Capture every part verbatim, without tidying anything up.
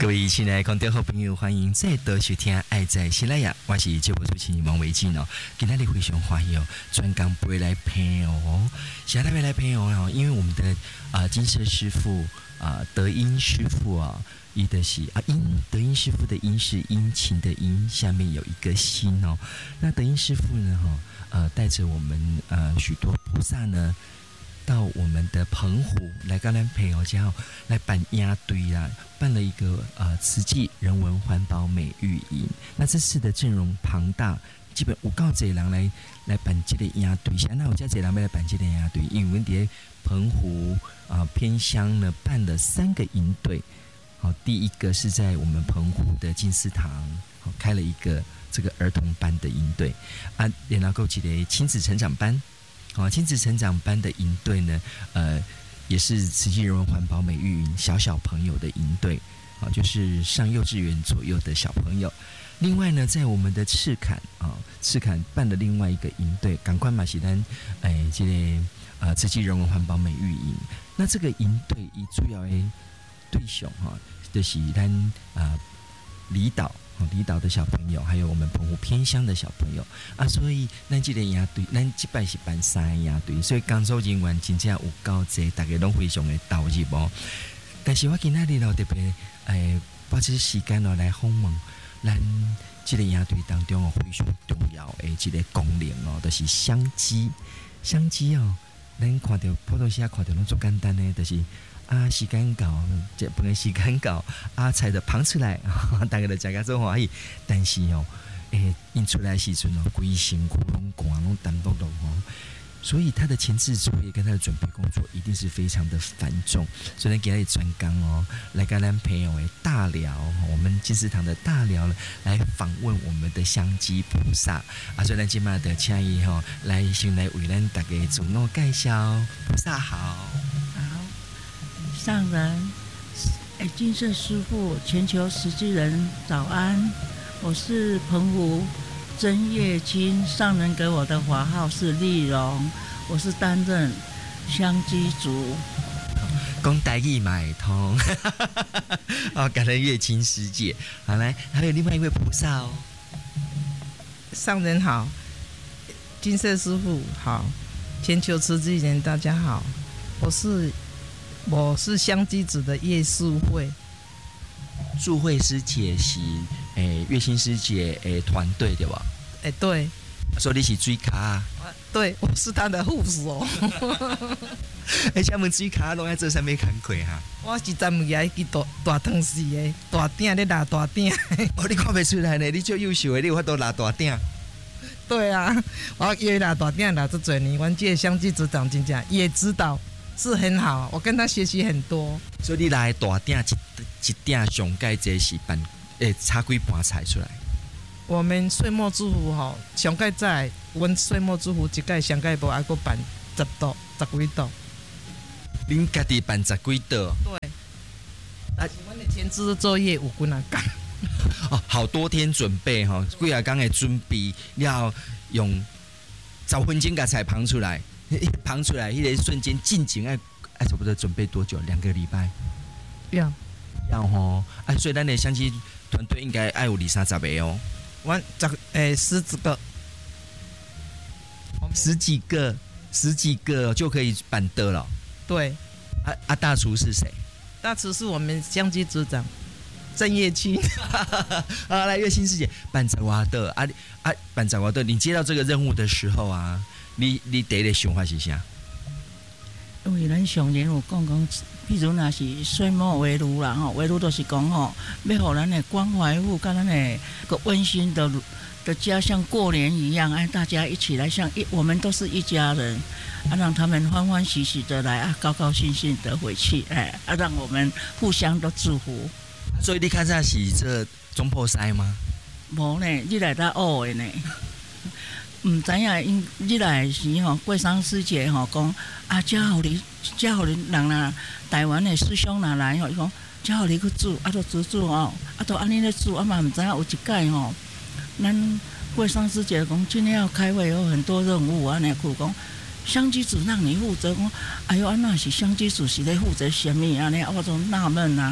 各位亲爱的观众好朋友，欢迎再度收听《爱在西拉雅》，我是节目主持人王维进哦。今天你非常欢迎哦，专港陪来陪哦，现在来陪哦，因为我们的啊、呃、金色师傅啊、呃、德音师傅啊，伊的是啊音德音师傅的音是殷勤的殷，下面有一个心哦。那德音师傅呢，哈呃带着我们呃许多菩萨呢。到我们的澎湖来跟咱朋友家来办押堆啦，办了一个呃慈济人文环保美育营。那这次的阵容庞大，基本有够侪人来来办这个押堆。现在有遮侪人要来办这个押堆，因为我们在澎湖啊、呃、偏乡呢办了三个营队。好，第一个是在我们澎湖的金丝堂，好开了一个这个儿童班的营队啊，然后够一个亲子成长班。好，亲子成长班的营队呢，呃，也是慈济人文环保美育营小小朋友的营队，好，就是上幼稚园左右的小朋友。另外呢，在我们的赤坎啊，赤坎办了另外一个营队，赶快马西丹，哎，这个呃慈济人文环保美育营。那这个营队以主要的对象哈，就是咱啊离岛。离岛的小朋友，还有我们澎湖偏乡的小朋友啊，所以咱这个营队，咱这摆是办三个营队，所以工作人员真正有够济，大家拢非常的投入哦。但是我今仔日咯特别诶，把这时间咯来访问咱这个营队当中哦非常重要的一个功能哦，就是香鸡。香鸡哦，咱看到普通时看到拢最简单的，就是。啊，时间到，这不能时间到，啊，菜就捧出来，大家都食个做欢喜。但是哦，诶，印出来时阵哦，规身躯拢寒拢单薄落哦，所以他的前置作业跟他的准备工作一定是非常的繁重。所以咱今日专工哦，来跟咱朋友诶大寮，我们金丝堂的大寮来访问我们的香积菩萨啊，所以咱今嘛的请伊吼来先来为咱大家自我介绍。菩萨好。 上人，哎，金色师父，全球慈济人早安！我是澎湖真叶青，上人给我的法号是丽蓉，我是担任香积组。 讲台语嘛会通，哦，感恩月清师姐。好，来，还有另外一位菩萨哦。 上人好，金色师父好，全球慈济人大家好，我是。我是香积子的叶素慧， 素慧师姐是诶月清师姐诶团队对吧？ 诶对， 所以你是水卡啊？ 对，我是他的护手。 诶，他们水卡拢在这上面工课哈。 我是专门来去大大汤匙的，大鼎咧拿大鼎。 哦，你看不出来呢，你最优秀的，你有法度拿大鼎。 对啊，我约拿大鼎拿这多年，阮这香积子长真正也知道。是很好，我跟他学习很多。 所以你来大鼎一一鼎上盖这是办诶，插几盘菜出来。 我们岁末祝福吼，上盖在阮岁末祝福一盖上盖无，还佫办十道、十几道。 恁家己办十几道？ 对。但是阮的前置作业有几啊工？ 哦，好多天准备哈，几啊工的准备，要用十分钟把菜捧出来。一捧出来，那个瞬间进前爱爱差不多准备多久？两个礼拜。 要要吼，哎，所以咱的相机团队应该爱有二三十个哦。 我十诶十几个， 十几个，十几个就可以办得了。 对。 啊啊，大厨是谁？ 大厨是我们香积组长郑叶青。 啊，来月清师姐办十外道啊啊，办十外道。你接到这个任务的时候啊。你你第一个想法是啥？ 因为咱上人有讲讲，比如若是岁末围炉啦吼，围炉就是讲吼，要互咱的关怀户跟咱的个温馨的的家像过年一样，哎，大家一起来像一，我们都是一家人，啊，让他们欢欢喜喜的来啊，高高兴兴的回去，哎，啊，让我们互相都祝福。 所以你看这是这中破塞吗？ 无呢，你来到学的呢。唔知影因日来时吼，桂桑师姐吼讲啊，遮互你，遮互你人啦，台湾的师兄若来吼，伊讲遮互你去煮，啊，都煮煮吼，啊，都安尼咧煮，啊嘛唔知影有一届吼，咱桂桑师姐讲今天要开会有很多任务啊，尼佢讲香积组让你负责，讲哎呦，安那是香积组是咧负责什么啊？尼我都纳闷啊，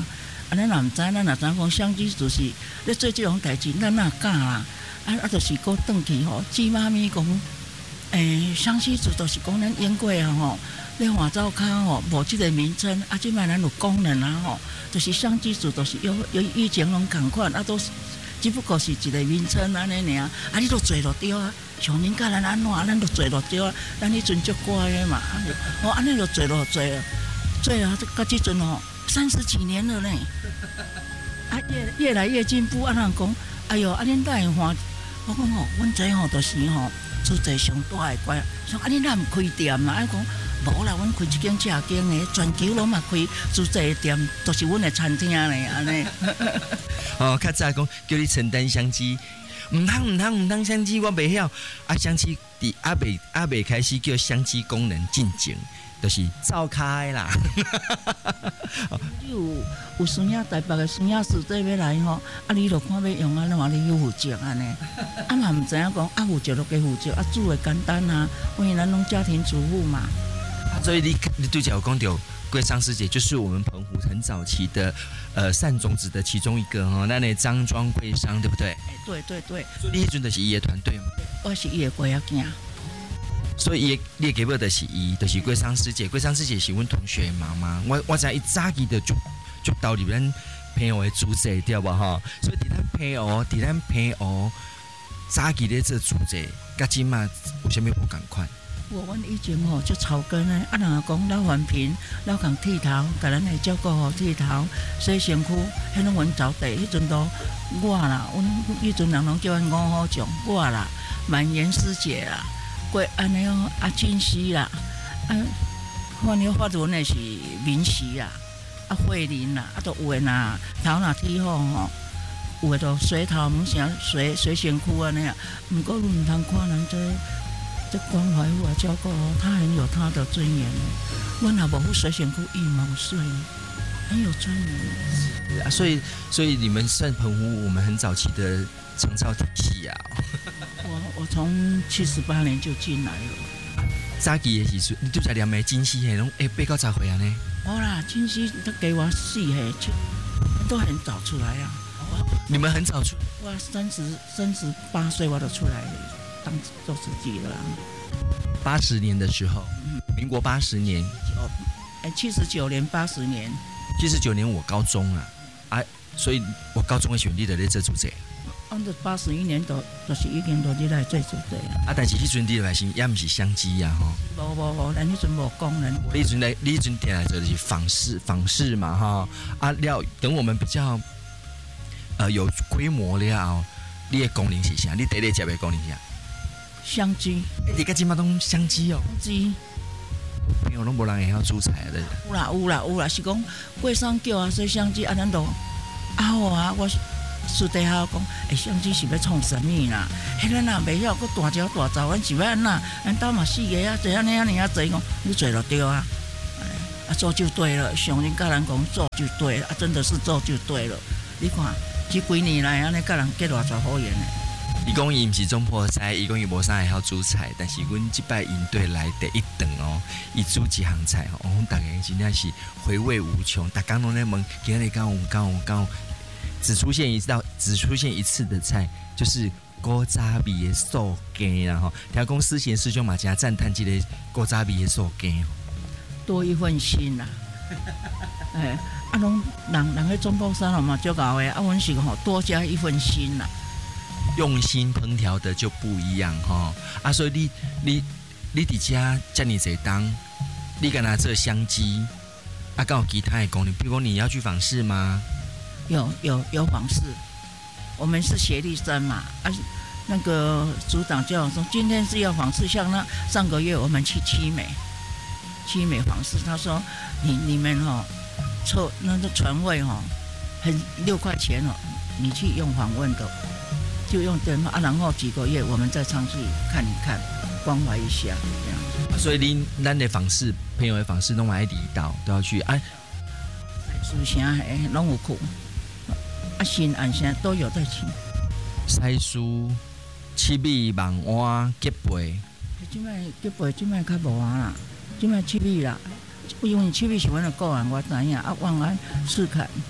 啊，咱若毋知，咱若知讲相机就是咧做即种代志，咱哪敢啦？啊啊，就是搁转去吼，姊妈咪讲，诶、欸，相机组就是讲咱演过啊吼，咧换照卡吼，无即个名称，啊，即摆咱有功能啊吼，就是相机组都是有有以前拢共款，啊都是只不过是一个名称安尼尔，啊，你都做落对啊。像恁甲咱安怎，咱就做落对啊。咱迄阵足乖的嘛，哦，安尼就做落做，做啊，到即阵哦，三十几年了呢。啊，越越来越进步。啊，人讲，哎哟，啊，恁哪会换？我讲吼，阮这吼就是吼，做者上大的怪。说啊，恁哪毋开店啦？啊，讲无啦，阮开一间正经的，全球拢嘛开做者的店，都、就是阮的餐厅呢，安尼。 哦，较早讲叫你承担相机。唔通唔通唔通相机，我袂晓。啊，相机伫阿未阿未开始叫相机功能进前，就是照开啦。 你有有孙仔台北的孙仔师弟要来吼，啊，你就看要用啊，那话你要负责安尼。啊嘛唔知影讲，啊负责就给负责，啊煮的简单啊，因为咱拢家庭主妇嘛。 所以你你对讲有讲到。桂商师姐就是我们澎湖很早期的呃善种子的其中一个哈，那那张庄桂商对不对？ 哎，对对对。 所以你迄阵就是伊的团队嘛。 我是伊的龟仔囝。 所以伊你给我的是伊，就是桂商师姐。桂商师姐是阮同学的妈妈，我我知伊早期的就就到里边朋友的主者对吧哈？所以伫咱朋友，伫咱朋友早期的这主者，甲今嘛有啥物无共款？ 我阮以前吼就草根诶，啊人讲老环评，老共剃头，甲咱会照顾好剃头、洗身躯，迄拢阮走地，迄阵都我啦，阮迄阵人拢叫阮五好种，我啦，满颜师姐啦，过安尼哦，阿金熙啦，啊，反正法文诶是明熙啦，啊慧玲啦，啊都有诶呐，头若剃好吼，有诶都洗头，毋是洗洗身躯安尼啊，毋过你毋通看人这。这关怀我照顾哦，他很有他的尊严哦。我若无护水选裤一毛岁，很有尊严。 啊，所以所以你们算澎湖我们很早期的长照体系啊。 我我从七十八年就进来了。 早期的时阵，你拄才念的金溪嘿，拢诶八到十岁啊呢？ 好啦，金溪他给我四岁，都很早出来啊。 你们很早出？ 我三十三十八岁我就出来了。当做司机了， 八十年的时候，嗯，民国八十年， 哦，哎，七十九年、八十年， 七十九年我高中啊，啊，所以我高中的选你的咧做主席。 按照八十一年都就是已经都你来做主席啊。 啊，但是迄阵你来是也毋是相机啊吼。 无无无，咱迄阵无功能。 你迄阵来，你迄阵点来做就是访视访视嘛哈。啊，了等我们比较呃有规模了，你的功能是啥？你第一接的功能是啥？ 相机， 你个今嘛拢相机哦， 相机， 朋友拢无人会晓煮菜的。 有啦有啦有啦，是讲过生叫啊，所以相机啊，咱都啊好啊，我私底下讲，诶，相机是要创什么啦？迄咱若袂晓，佫大招大招，咱是要安那？咱兜嘛四个啊，坐安尼安尼啊坐讲，你坐就对啊，啊做就对了，上人甲人讲做就对了，啊真的是做就对了。你看，这几年来安尼甲人结偌侪好缘的。 伊讲伊毋是总破菜，伊讲伊无啥会晓煮菜，但是阮即摆营队来第一顿哦，伊煮一项菜哦，我大家真正是回味无穷。大家拢在问，今日讲有讲有讲，只出现一道，只出现一次的菜，就是古早味的素鸡啦吼。听讲思贤师兄嘛，真赞叹这个古早味的素鸡， 多一份心啦。哎，啊，拢人人喺中部山嘛，足够的，啊，阮是吼多加一份心啦。 用心烹调的就不一样哈啊，所以你你你伫家叫你谁当，你跟他做相机啊，刚有其他的功能，比如说你要去访视吗？ 有有有访视，我们是协力生嘛啊，那个组长叫我说今天是要访视，像那上个月我们去七美，七美访视，他说你你们哦凑那个船位哦，很六块钱哦，你去用访问的。就用电话啊，然后几个月我们再上去看一看，关怀一下这样。 所以你咱的访视，朋友的访视，拢爱离岛都要去啊。 书城诶，拢有去，啊新安县都有在去。 西书、七米、网湾、吉贝。 即摆吉贝即摆较无啊啦，即摆七米啦，因为七米是阮的个人，我知影啊。望安、赤坎、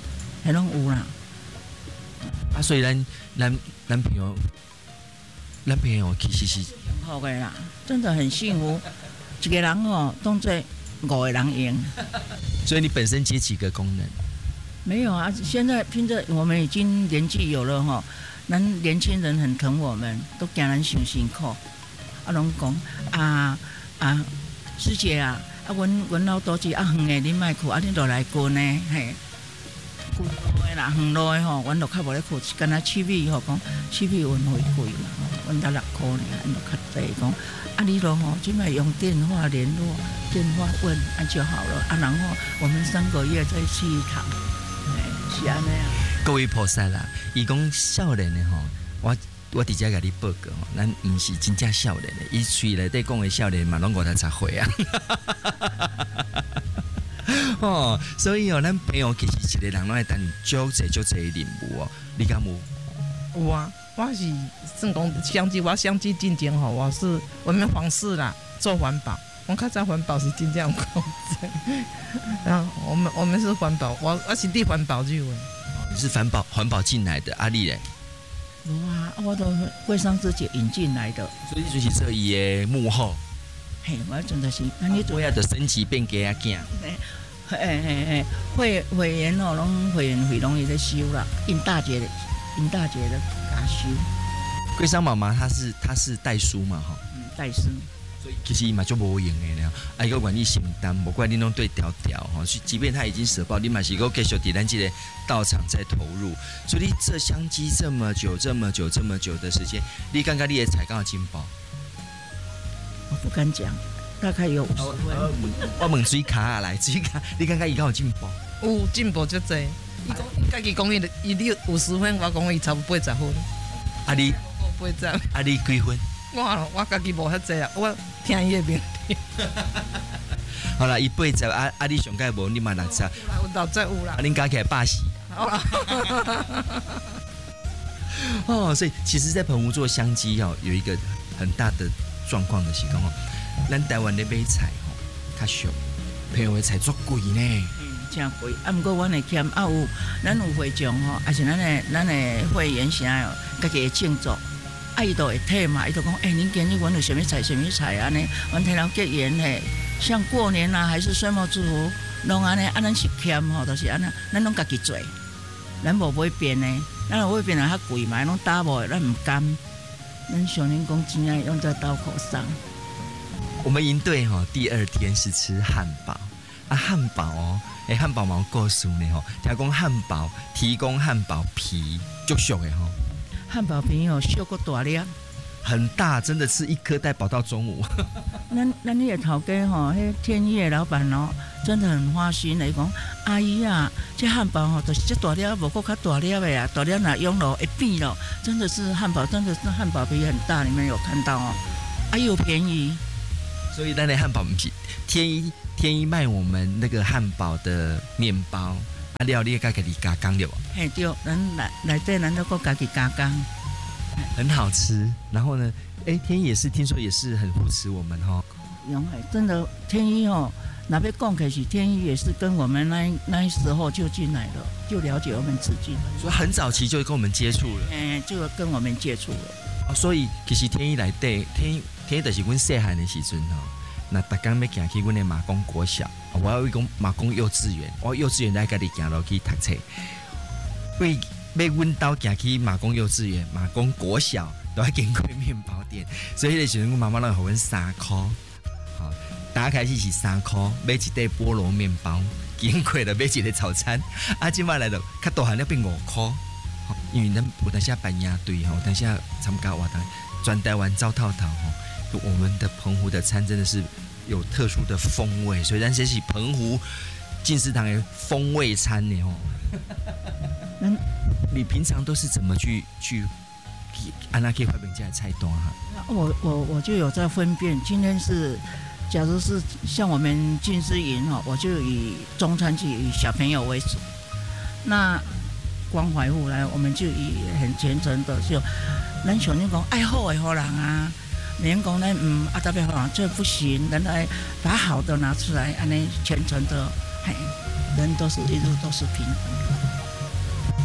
还拢有啦。 啊，所以咱咱咱朋友，咱朋友其实是好个啦，真的很幸福。一个人哦，当做五个人用。 所以你本身接几个功能？ 没有啊，现在凭着我们已经年纪有了哈，咱年轻人很疼我们，都惊咱伤辛苦。啊，拢讲啊啊，师姐啊，啊，阮阮老多是啊远的，恁莫去，啊，恁就来近呢，嘿。近路的啦，远路的吼，阮就较无咧去，敢若七米吼，讲七米运费贵啦，阮才六箍尔，阮就较济讲。啊，你咯吼，即摆用电话联络，电话问啊就好了。啊，然后我们三个月再去一趟，哎，是安尼啊。 各位菩萨啦，伊讲少年的吼，我我直接甲你报告吼，咱毋是真正少年的，伊喙内底讲的少年嘛，拢五十十岁啊。哦，所以哦，咱朋友其实一个人拢会担足济足济的任务哦，你敢有？ 有啊，我是算讲相机，我相机进前吼，我是我们皇室啦，做环保。我较早环保是真正有公正，然后我们我们是环保，我我是地环保入的。 你是环保环保进来的，阿丽嘞？ 有啊，我都会商师姐引进来的， 所以就是这伊的幕后。 嘿，我真的是，那你我要的升级变给阿囝。 嘿嘿嘿，会会员哦，拢会员费拢伊在收啦，因大姐的，因大姐的加收。 桂山妈妈她是她是代书嘛哈， 嗯，代书。 所以其实伊嘛就无用的了，啊一个愿意承担，无怪你拢对调调哈，即便他已经舍报，你嘛是个继续伫咱这个道场在投入，所以你这相机这么久、这么久、这么久的时间，你感觉你的才刚好进步？ 我不敢讲。大概有五十分。我问水卡啊来，水卡，你感觉伊敢有进步？ 有进步足济。伊讲，伊家己讲伊，伊你五十分，我讲伊差不多八十分。 啊你八十？ 啊你几分？ 我我家己无遐济啊，我听伊的名字。 好啦，伊八十啊啊！你上届无，你嘛六十。 有六十有啦。 啊，恁加起来八十。哦，所以其实，在澎湖做香鸡哦，有一个很大的状况的是讲哦。咱台湾的买菜吼，较俗，朋友的菜足贵呢。 嗯，真贵。啊，不过阮会欠啊有，咱有会长吼，还是咱的咱的会员啥哦，家己会庆祝，啊伊都会退嘛，伊都讲，哎、欸，恁今日阮有什么菜什么菜安尼，阮提了结缘嘿。像过年啦、啊，还是岁末祝福，拢安尼，啊咱是欠吼，都是安尼，咱拢家己做，咱无买变的，咱若买变的较贵嘛，拢打无，咱唔甘，咱想恁讲钱爱用在刀口上。 我们营队哈，第二天是吃汉堡啊，汉堡哦，哎，汉堡毛告诉你哦，提供汉堡提供汉堡皮，就俗的哈。 汉堡皮哦，小个大粒， 很大，真的吃一颗带饱到中午。 咱咱那个头家吼，迄天一的老板哦，真的很花心的，伊讲阿姨啊，这汉堡吼，就是这大粒，无够较大粒的啊，大粒哪用咯，会变咯，真的是汉堡，真的是汉堡皮很大，你们有看到哦，啊又便宜。 所以咱的汉堡不是天一天一卖我们那个汉堡的面包，啊料你家己加工对吧？ 嘿对，咱来来底咱都个家己加工， 很好吃。然后呢，哎天一也是听说也是很扶持我们哈、哦。 永海真的天一哦，哪边讲起是天一也是跟我们那那时候就进来了，就了解我们自己， 所以很早期就跟我们接触了， 哎，就跟我们接触了。 哦，所以其实天一来底天一。天就是阮细汉的时阵吼，那逐工要行去阮的马公国小，我要讲马公幼稚园，我幼稚园在家己行路去读册，为要阮兜行去马公幼稚园、马公国小，都要经过面包店，所以迄个时阵，阮妈妈拢互阮三箍，好，打开始是三箍，买一袋菠萝面包，经过了买一个早餐，啊，今摆来到较大汉了变五箍，因为咱有当时办营队吼，有当时参加活动，全台湾走透透吼。我们的澎湖的餐真的是有特殊的风味，所以咱这是澎湖进食堂的风味餐呢哦。那你平常都是怎么去去安那可以发明家的菜单哈？ 我我我就有在分辨，今天是假如是像我们进食营哦，我就以中餐就以小朋友为主。那关怀户来，我们就以很虔诚的，就咱想那讲爱好的好人啊。免讲呢，嗯，啊，特别好，这不行，咱来把好的拿出来，安尼虔诚的，嘿，人都是一路都是平等的。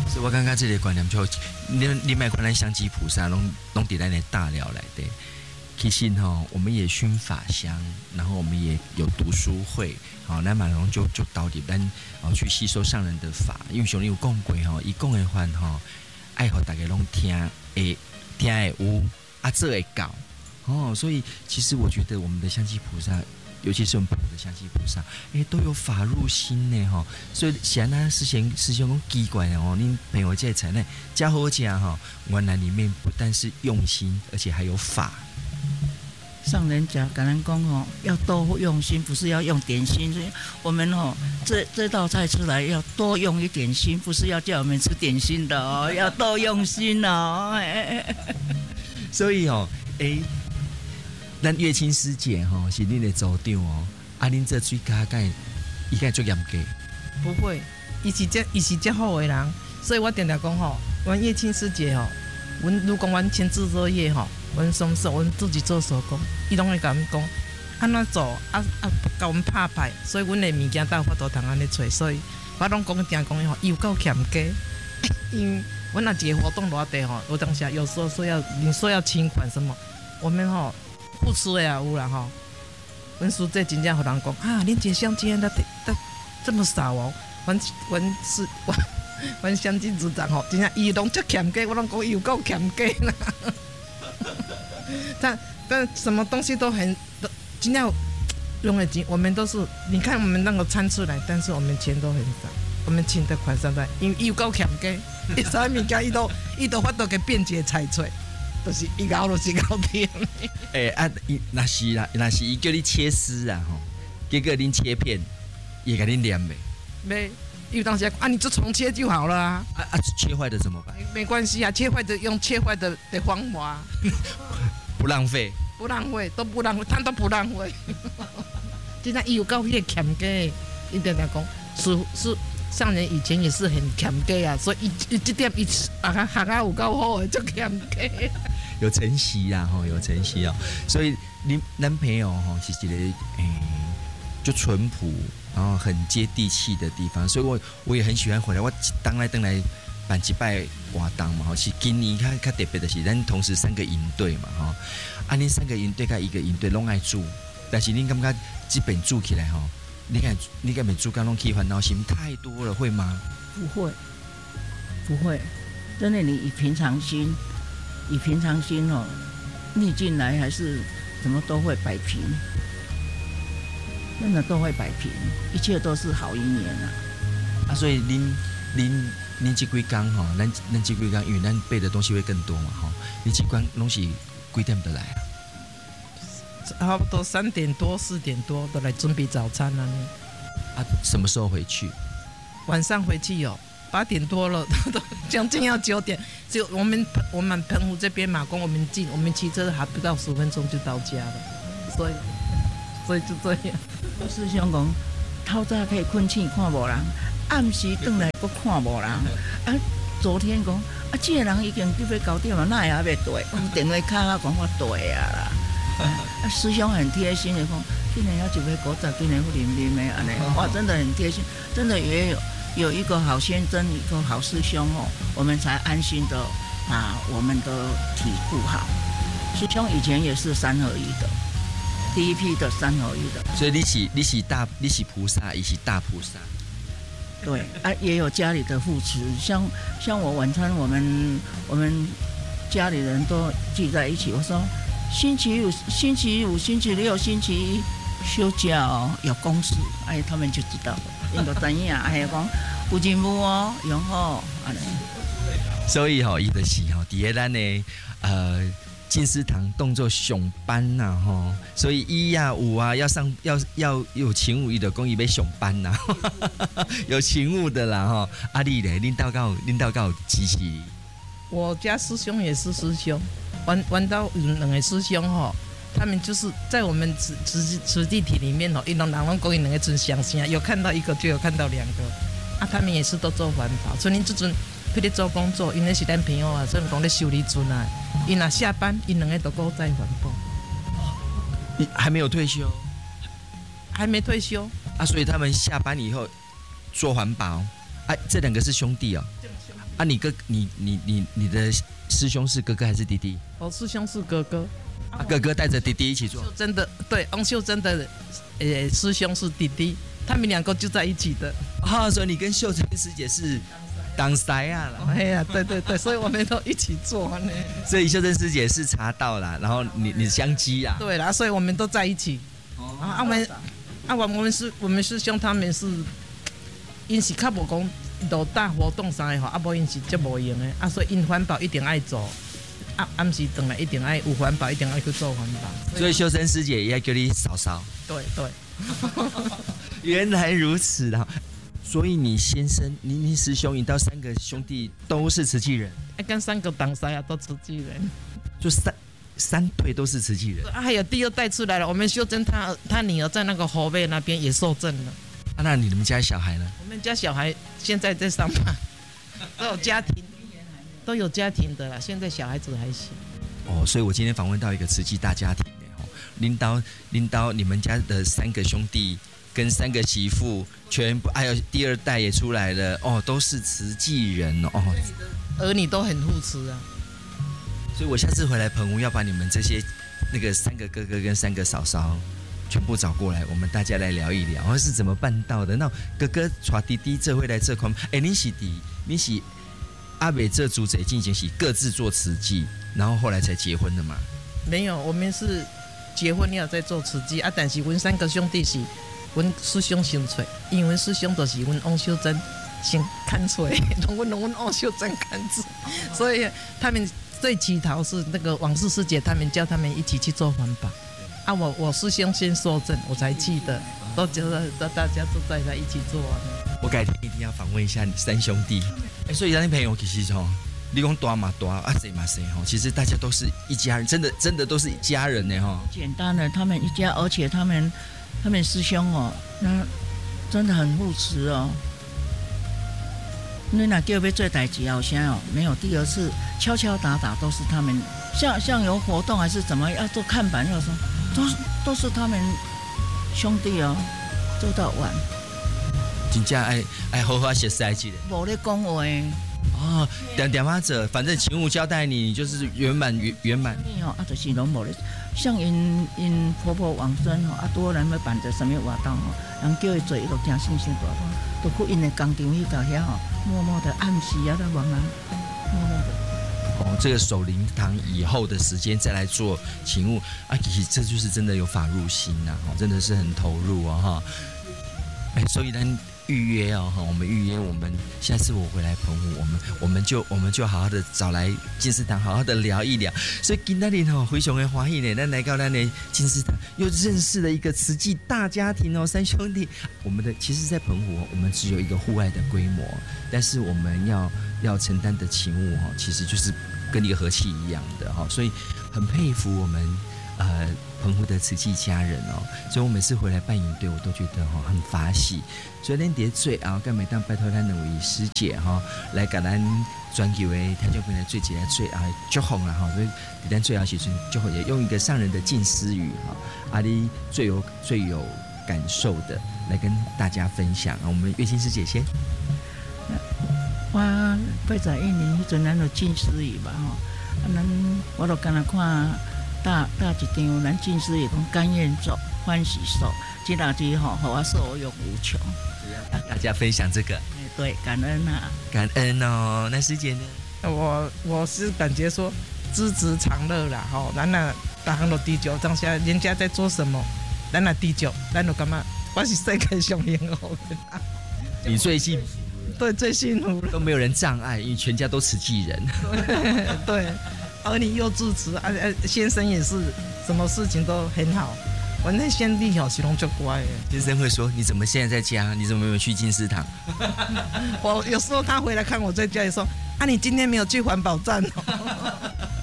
所以我感觉这个观念就，你你买看咱香积菩萨，拢拢伫咱的大寮来的。其实哈，我们也熏法香，然后我们也有读书会，好，那马龙就就导入咱哦去吸收上人的法，因为像你有讲过哈，伊讲的话哈，爱互大家拢听会听会有，啊做会到，哦，所以其实我觉得我们的香积菩萨。尤其是我们普的香积菩萨，哎，都有法入心呢哈，所以显然师兄师兄讲奇怪哦，恁朋友这菜呢，加好加哈，原来里面不但是用心，而且还有法。 上人讲，跟人讲哦，要多用心，不是要用点心。所以我们哦，这这道菜出来要多用一点心，不是要叫我们吃点心的哦，要多用心哦。 所以哦，哎。咱月清师姐吼是恁的组长哦，啊恁这水家该伊该做严格？ 不会，伊是这伊是这好的人，所以我常常讲吼，阮月清师姐吼，阮如果阮亲自作业吼，阮什么时候阮自己做手工，伊拢会甲阮讲安怎做，啊啊，甲阮拍牌，所以阮的物件都有法度通安尼找，所以我拢讲定讲吼，伊有够欠家，因为阮若一个活动偌地吼，有当时有时候说要你说要请款什么，我们吼。付出的也有啦吼，阮叔这真正互人讲啊，恁一个相机那得得这么少哦，阮阮是阮阮相机组长吼，真正伊拢足欠家，我拢讲伊有够欠家啦。但但什么东西都很真正用的钱，我们都是你看我们那个餐出来，但是我们钱都很少，我们请的款上来，因为伊有够欠家，伊啥物件伊都伊都法度给便捷采取。就是一搞就是搞甜。 哎啊，那是啦，那是伊叫你切丝啊吼，结果恁切片，也给恁黏呗。 没，因为当时啊，你就重切就好了啊。 啊啊，切坏的怎么办？ 没关系啊，切坏的用切坏的的方法， 不浪费， 不浪费，都不浪费，他都不浪费。真的，伊有够迄个欠家，伊常常讲，是是。上人以前也是很欠家啊，所以伊这点伊啊学啊有够好的，就欠家。 有承袭啦，吼，有承袭哦。所以你男朋友吼是一个诶、欸，就淳朴，然后很接地气的地方。所以我我也很喜欢回来。我当来当来办一摆活动嘛，吼，是今年较较特别的是，咱同时三个营队嘛，吼，啊，恁三个营队甲一个营队拢爱煮，但是恁感觉这边煮起来吼。你看，你看，每主刚拢起烦恼心太多了，会吗？ 不会，不会，真的，你以平常心，以平常心哦，逆进来还是什么都会摆平，真的都会摆平，一切都是好姻缘啊！ 啊，所以您您您这几天哈，咱咱这几天，因为咱背的东西会更多嘛哈，你这关东西几点就来啊？ 差不多三点多、四点多都来准备早餐了呢。 啊，什么时候回去？ 晚上回去有、哦、八点多了，都将近要九点。只有我们我们澎湖这边马公我们近，我们骑车还不到十分钟就到家了，所以所以就这样。 我师兄讲，透早可以困醒看无人，暗时转来阁看无人。啊，昨天讲啊，这个人已经准备九点了，哪会还袂对？电话卡啊，讲我对啊啦。啊，师兄很贴心的讲，今年要准备果子，今年会淋淋的安尼，哇，真的很贴心，真的也有有一个好先生，一个好师兄哦，我们才安心的把我们的体顾好。师兄以前也是三合一的，第一批的三合一的， 所以你是你是大你是菩萨，也是大菩萨。 对啊，也有家里的扶持，像像我晚餐，我们我们家里人都聚在一起，我说。星期五、星期五、星期六、星期一休假哦，有公事，哎，他们就知道了，因都知影，哎，讲有任务哦，然后安尼。 所以吼，伊就是吼，伫个咱的呃进师堂动作上班呐、啊、吼，所以一呀五啊要上要要有勤务，伊就讲伊要上班呐、啊，有勤务的啦吼。啊你咧，恁到到恁到到支持你？ 我家师兄也是师兄。玩玩到两个师兄吼，他们就是在我们慈慈慈地体里面吼，一拢人拢讲伊两个真相声，有看到一个就有看到两个，啊，他们也是都做环保，所以恁这阵佢哋做工作，因为是咱朋友啊，所以讲咧修理船啊，因若下班，因两个都够在环保。 你还没有退休？ 还没退休啊，所以他们下班以后做环保，啊，这两个是兄弟哦。 啊，你哥，你你你你的师兄是哥哥还是弟弟？ 我师兄是哥哥， 啊，哥哥带着弟弟一起做。 真的对，翁秀珍的呃师兄是弟弟，他们两个就在一起的。 啊，所以你跟秀珍师姐是当塞啊了。 哎呀，对对对，所以我们都一起做呢。 所以秀珍师姐是茶道啦，然后你你香鸡啦。 对啦，所以我们都在一起。哦、啊，我们啊，我们是我们师兄他们是，因是较无讲落大活动啥的吼，啊，无因是足无用的，啊，所以因环保一定爱做，啊，暗时回来一定爱有环保，一定爱去做环保。 所以秀珍师姐也要叫你嫂嫂。 对对。 原来如此啦。所以你先生，你你师兄，你到三个兄弟都是慈济人， 哎，跟三个当塞啊都慈济人， 就三三对都是慈济人。 啊，还有第二代出来了，我们秀珍她她女儿在那个河北那边也受证了。 啊，那你们家小孩呢？ 我们家小孩现在在上班，都有家庭，都有家庭的啦。现在小孩子还小。 哦，所以我今天访问到一个慈济大家庭哦，领导领导你们家的三个兄弟。跟三个媳妇全部，还有第二代也出来了哦，都是慈济人哦， 儿女都很护持啊。 所以我下次回来澎湖要把你们这些那个三个哥哥跟三个嫂嫂全部找过来，我们大家来聊一聊，哦、是怎么办到的？那哥哥带弟弟这回来这块，哎，你是弟，你是阿北这主贼进行是各自做慈济，然后后来才结婚的嘛？ 没有，我们是结婚了再做慈济啊，但是我们三个兄弟是。阮师兄先找，因为阮师兄就是阮翁秀珍先看出来，让阮让阮翁秀珍看出，所以他们最起头是那个王氏师姐，他们叫他们一起去做环保。啊，我我师兄先受证，我才记得，都觉得大家都在在一起做啊。 我改天一定要访问一下你三兄弟。哎，所以咱朋友其实吼，你讲大嘛大，啊谁嘛谁吼，其实大家都是一家人，真的真的都是一家人呢吼。 简单的，他们一家，而且他们。他们师兄哦，那真的很护持哦。你那叫要做代志，好像哦没有第二次，敲敲打打都是他们。像像有活动还是怎么要做看板，要说都都是他们兄弟哦，做到晚。 真正爱爱好好学赛季的。 无咧讲话。 哦，点点啊者，反正勤务交代你，你就是圆满圆圆满。 你哦，啊，就是拢无咧。像因因婆婆往生吼，啊多人要办着什么活动吼，人叫伊做，伊就惊心心大胆，就去因的工厂去到遐吼，默默的暗时啊，在往啊，默默的。 哦，这个守灵堂以后的时间再来做勤务啊，其实这就是真的有法入心呐、啊，真的是很投入哦哈。哎，所以呢。预约哦，我们预约，我们下次我回来澎湖，我们我们就我们就好好的找来金丝堂，好好的聊一聊。所以今天哦，回熊的欢喜呢，咱来到咱的金丝堂，又认识了一个慈济大家庭哦，三兄弟。我们的其实，在澎湖，我们只有一个户外的规模，但是我们要要承担的勤务哈，其实就是跟一个和气一样的哈，所以很佩服我们。呃，澎湖的慈济家人哦，所以我每次回来办营队，我都觉得哈、哦、很法喜。所以咱伫最后，跟每当拜托咱两位师姐哈、哦，来给咱专辑为听众朋友最起来最后祝福啦哈，所以咱最后时阵就会也用一个上人的近思语哈，阿里最有最有感受的来跟大家分享啊。我们月清师姐先， 我八十一年迄阵咱就近思语吧吼，啊咱我就干那看。大大一张，咱进师也讲甘愿走，欢喜受，这两句吼，和我受用无穷。 大家分享这个， 对，感恩啊， 感恩哦。那师姐呢？ 我我是感觉说知足常乐啦，吼，咱那大行都低酒，当下人家在做什么，咱那低酒，咱就感觉我是世界上幸福的。 你最幸福， 对，最幸福了， 都没有人障碍，因为全家都慈济人。 对。对儿女又支持，啊啊，先生也是，什么事情都很好。我那先弟小时拢就乖的。 先生会说：“你怎么现在在家？你怎么没有去金丝堂？” 我有时候他回来看我在家里说：“啊，你今天没有去环保站哦。”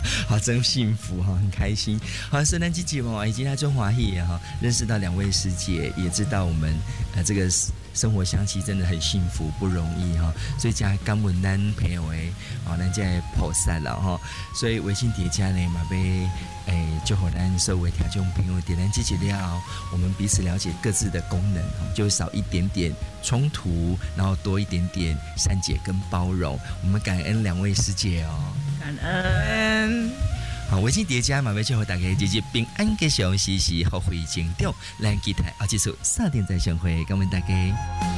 好，真幸福哈，很开心。好，圣诞节节目以及他中华裔哈，认识到两位师姐，也知道我们呃这个生活相期真的很幸福不容易哈，所以加感恩咱朋友诶，哦，咱这菩萨了哈，所以微信叠加呢嘛被诶，就和咱所有听众朋友点燃积极了，我们彼此了解各自的功能，就少一点点冲突，然后多一点点善解跟包容。我们感恩两位师姐哦， 感恩。 好，微信叠加嘛，为最后大家日日平安吉祥，时时好回成长，咱期待下一次三点再相会，感恩大家。